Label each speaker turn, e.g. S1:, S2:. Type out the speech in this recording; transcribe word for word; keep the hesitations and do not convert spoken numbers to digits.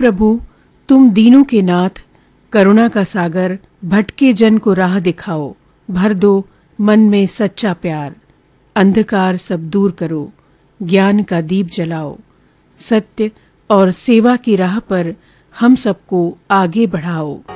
S1: प्रभु, तुम दीनों के नाथ, करुणा का सागर, भटके जन को राह दिखाओ, भर दो मन में सच्चा प्यार, अंधकार सब दूर करो, ज्ञान का दीप जलाओ, सत्य और सेवा की राह पर हम सबको आगे बढ़ाओ।